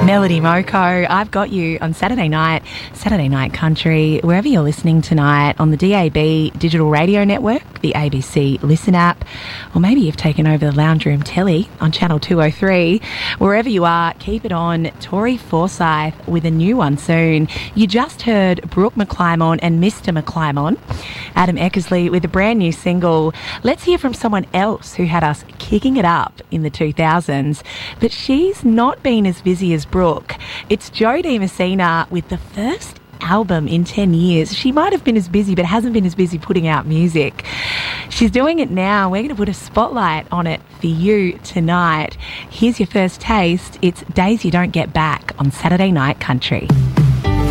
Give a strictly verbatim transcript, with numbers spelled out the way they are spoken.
Melody Moko, I've got you on Saturday night, Saturday Night Country, wherever you're listening tonight on the D A B Digital Radio Network, the A B C Listen app, or maybe you've taken over the Lounge Room Telly on Channel two oh three. Wherever you are, keep it on. Tori Forsyth with a new one soon. You just heard Brooke McClymon and Mister McClymon. Adam Eckersley with a brand new single. Let's hear from someone else who had us kicking it up in the two thousands, but she's not been as busy as Brooke. It's Jodie Messina with the first album in ten years. She might have been as busy, but hasn't been as busy putting out music. She's doing it now. We're going to put a spotlight on it for you tonight. Here's your first taste. It's Days You Don't Get Back on Saturday Night Country.